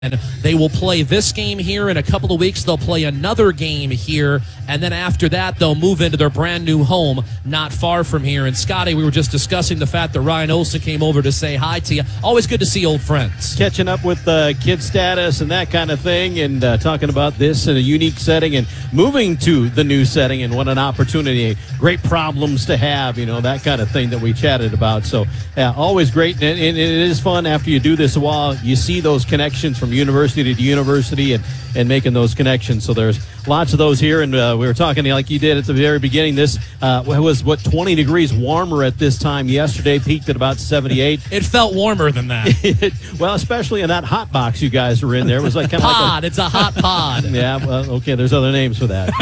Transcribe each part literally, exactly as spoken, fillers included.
And they will play this game here. In a couple of weeks, they'll play another game here. And then after that, they'll move into their brand new home not far from here. And Scotty, we were just discussing the fact that Ryan Olsen came over to say hi to you. Always good to see old friends. Catching up with uh, kid status and that kind of thing, and uh, talking about this in a unique setting and moving to the new setting, and what an opportunity. Great problems to have, you know, that kind of thing that we chatted about. So yeah, always great. And, and it is fun after you do this a while. You see those connections from university to university and, and making those connections. So there's lots of those here. And uh, we were talking like you did at the very beginning. This uh, was, what, twenty degrees warmer at this time yesterday, peaked at about seventy-eight. It felt warmer than that. Well, especially in that hot box you guys were in there. It was like kind of pod. Like a, it's a hot pod. Yeah, well, okay, there's other names for that.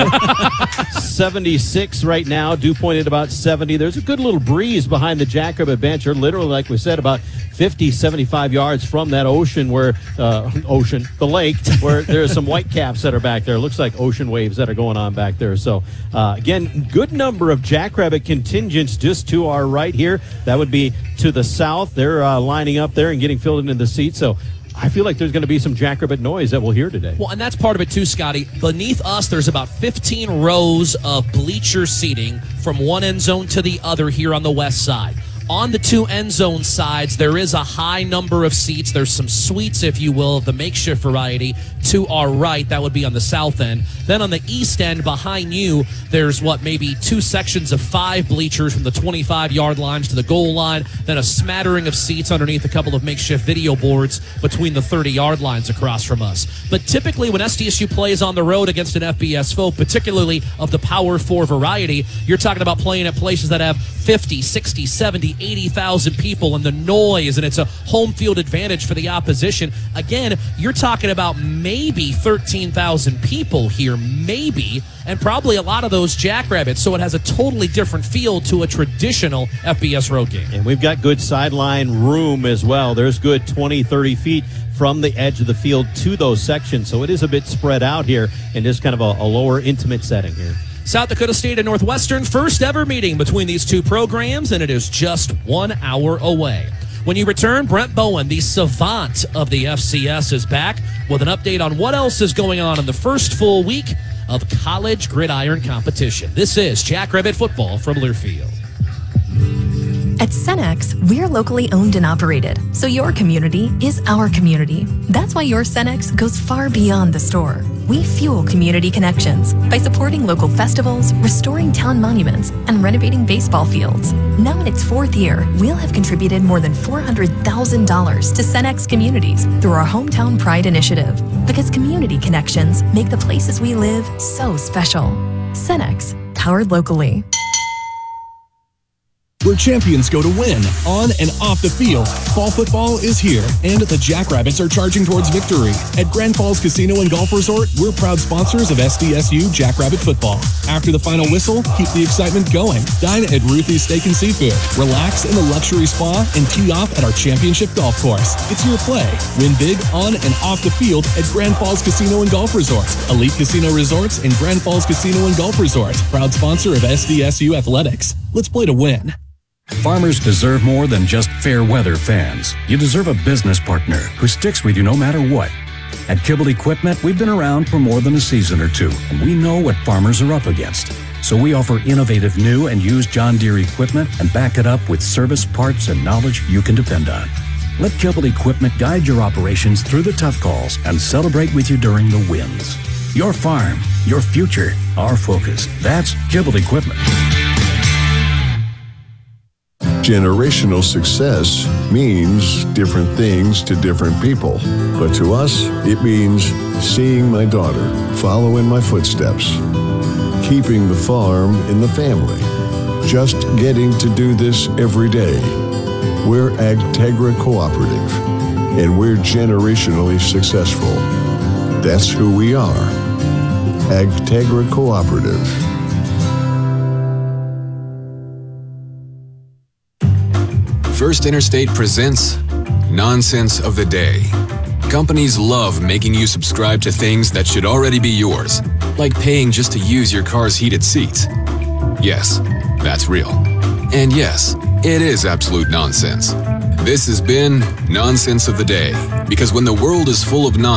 seventy-six right now, dew point at about seventy. There's a good little breeze behind the Jackrabbit bench. You're literally, like we said, about fifty, seventy-five yards from that ocean where, uh, ocean, the lake, where there's some white caps that are back there. It looks like ocean waves that are going on back there. So, uh, again, good number of Jackrabbit contingents just to our right here. That would be to the south. They're uh, lining up there and getting filled into the seats. So, I feel like there's going to be some Jackrabbit noise that we'll hear today. Well, and that's part of it too, Scotty. Beneath us, there's about fifteen rows of bleacher seating from one end zone to the other here on the west side. On the two end zone sides, there is a high number of seats. There's some suites, if you will, of the makeshift variety to our right. That would be on the south end. Then on the east end, behind you, there's what, maybe two sections of five bleachers from the twenty-five-yard lines to the goal line. Then a smattering of seats underneath a couple of makeshift video boards between the thirty-yard lines across from us. But typically when S D S U plays on the road against an F B S foe, particularly of the Power Four variety, you're talking about playing at places that have fifty, sixty, seventy, eighty thousand people, and the noise, and it's a home field advantage for the opposition. Again, you're talking about maybe thirteen thousand people here, maybe, and probably a lot of those Jackrabbits, so it has a totally different feel to a traditional F B S road game. And we've got good sideline room as well. There's good twenty, thirty feet from the edge of the field to those sections, so it is a bit spread out here and just kind of a, a lower intimate setting here. South Dakota State and Northwestern, first ever meeting between these two programs, and it is just one hour away. When you return, Brent Bowen, the savant of the F C S, is back with an update on what else is going on in the first full week of college gridiron competition. This is Jackrabbit Football from Learfield. At Cenex, we're locally owned and operated, so your community is our community. That's why your Cenex goes far beyond the store. We fuel community connections by supporting local festivals, restoring town monuments, and renovating baseball fields. Now in its fourth year, we'll have contributed more than four hundred thousand dollars to Cenex communities through our Hometown Pride initiative, because community connections make the places we live so special. Cenex, powered locally. Where champions go to win, on and off the field. Fall football is here, and the Jackrabbits are charging towards victory. At Grand Falls Casino and Golf Resort, we're proud sponsors of S D S U Jackrabbit Football. After the final whistle, keep the excitement going. Dine at Ruthie's Steak and Seafood. Relax in the luxury spa and tee off at our championship golf course. It's your play. Win big on and off the field at Grand Falls Casino and Golf Resort. Elite Casino Resorts and Grand Falls Casino and Golf Resort. Proud sponsor of S D S U Athletics. Let's play to win. Farmers deserve more than just fair weather fans. You deserve a business partner who sticks with you no matter what. At Kibble Equipment, we've been around for more than a season or two, and we know what farmers are up against. So we offer innovative new and used John Deere equipment and back it up with service, parts, and knowledge you can depend on. Let Kibble Equipment guide your operations through the tough calls and celebrate with you during the wins. Your farm, your future, our focus. That's Kibble Equipment. Generational success means different things to different people. But to us, it means seeing my daughter follow in my footsteps, keeping the farm in the family, just getting to do this every day. We're Agtegra Cooperative, and we're generationally successful. That's who we are. Agtegra Cooperative. First Interstate presents Nonsense of the Day. Companies love making you subscribe to things that should already be yours, like paying just to use your car's heated seats. Yes, that's real. And yes, it is absolute nonsense. This has been Nonsense of the Day, because when the world is full of nonsense,